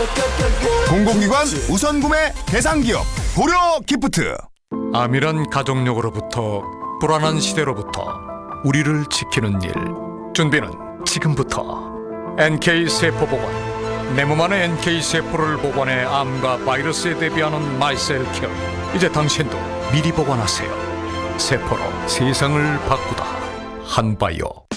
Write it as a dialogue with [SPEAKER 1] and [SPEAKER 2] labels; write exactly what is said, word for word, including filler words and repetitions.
[SPEAKER 1] 공공기관 우선 구매 대상 기업 고려 기프트.
[SPEAKER 2] 암이란 가족력으로부터 불안한 시대로부터 우리를 지키는 일. 준비는 지금부터. 엔케이 세포 보관. 내 몸 안의 엔케이 세포를 보관해 암과 바이러스에 대비하는 마이셀 케어. 이제 당신도 미리 보관하세요. 세포로 세상을 바꾸다. 한바이오.